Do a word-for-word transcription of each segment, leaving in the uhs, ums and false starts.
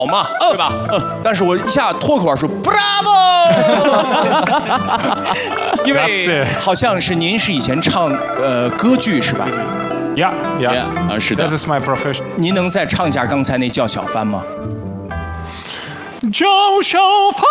好嘛，对吧？但是我一下脱口而出 ，Bravo！ 因为好像是您是以前唱呃歌剧是吧 ？Yeah, yeah， 啊是的。 That is my profession。 您能再唱一下刚才那叫小帆吗？ 叫小帆。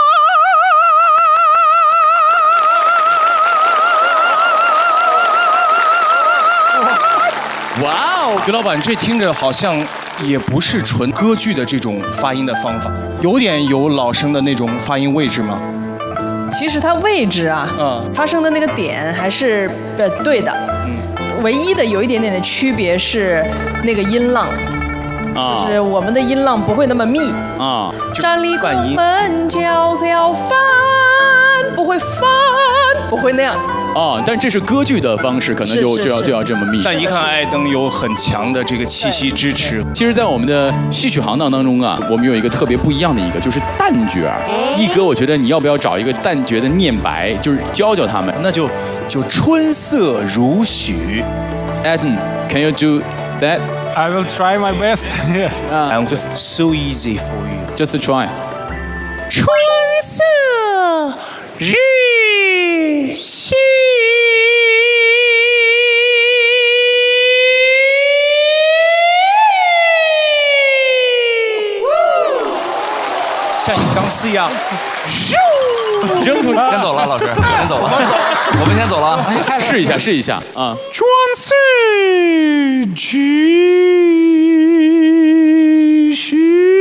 哇哦，徐老板，这听着好像也不是纯歌剧的这种发音的方法，有点有老生的那种发音位置吗？ 其实它位置啊，嗯，发声的那个点还是呃对的，嗯，唯一的有一点点的区别是那个音浪，啊，就是我们的音浪不会那么密啊。站立关门叫小帆，不会翻，不会那样。 哦，但这是歌剧的方式，可能就就要就要这么密。 但一看艾登有很强的这个气息支持。 其实，在我们的戏曲行当当中啊，我们有一个特别不一样的一个，就是旦角。一哥，我觉得你要不要找一个旦角的念白，就是教教他们？ 那就就春色如许。 Adam, can you do that? I will try my best. Yes. I'm just so easy for you. Just try. 春色日许。 像你钢丝一样， 扔出去， 先走了，老师，先走了，我们先走了， 试一下，试一下啊！ 春色日许，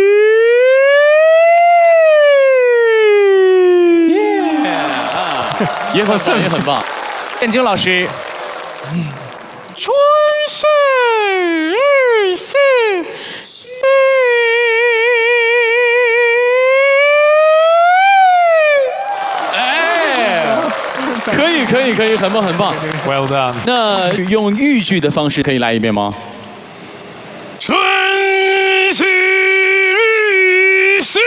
也很棒，也很棒。 燕京老师， 春色日许。 可以，可以，可以，很棒，很棒。 Well done。 那用豫剧的方式可以来一遍吗？ 春色日许，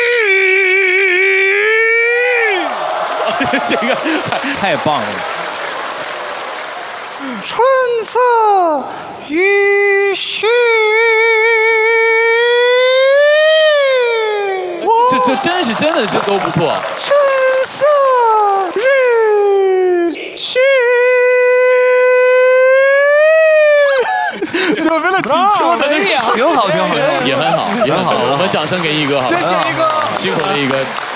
这个太棒了。 春色日许， 这这真是真的是都不错。 春色日。 是， 这为了紧凑的那个， 挺好，挺好， 也很好，也很好。我们掌声给一哥，好， 谢谢一哥， 辛苦了一哥。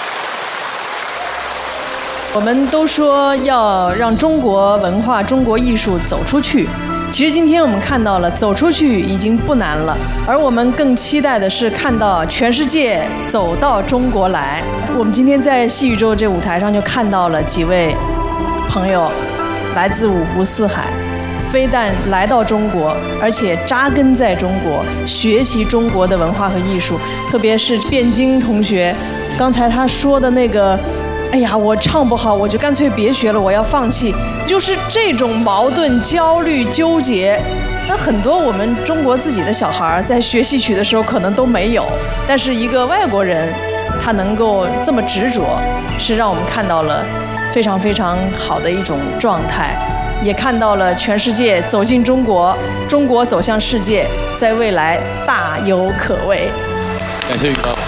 我们都说要让中国文化、中国艺术走出去。其实今天我们看到了，走出去已经不难了，而我们更期待的是看到全世界走到中国来。我们今天在戏宇宙这舞台上就看到了几位。 朋友来自五湖四海，非但来到中国，而且扎根在中国，学习中国的文化和艺术。特别是卞晶同学，刚才他说的那个，哎呀，我唱不好，我就干脆别学了，我要放弃。就是这种矛盾、焦虑、纠结，那很多我们中国自己的小孩在学戏曲的时候可能都没有，但是一个外国人，他能够这么执着，是让我们看到了。 非常非常好的一种状态，也看到了全世界走进中国，中国走向世界，在未来大有可为。 感谢宇哥。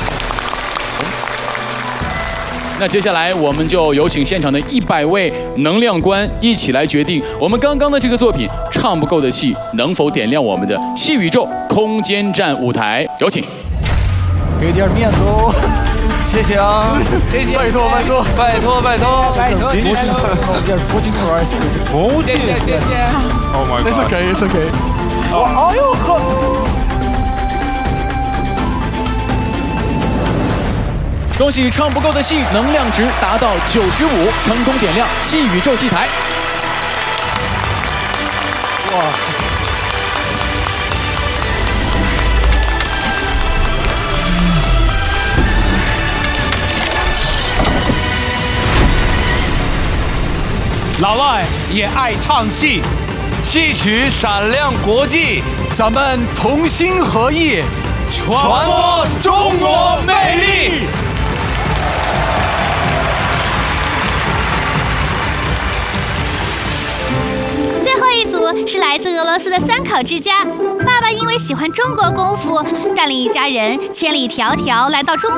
那接下来我们就有请现场的一百位能量官一起来决定，我们刚刚的这个作品《唱不够的戏》能否点亮我们的戏宇宙空间站舞台？有请。 给点面子哦。 谢谢啊！谢谢， 拜托拜托拜托拜托拜托！ 谢谢谢谢。Oh my god！ It's okay, it's okay。 哎呦呵！ 恭喜唱不够的戏能量值达到九十五，成功点亮戏宇宙戏台。哇！ 老外也爱唱戏，戏曲闪亮国际，咱们同心合意，传播中国魅力。 最后一组是来自俄罗斯的三口之家。爸爸因为喜欢中国功夫，带领一家人千里迢迢来到中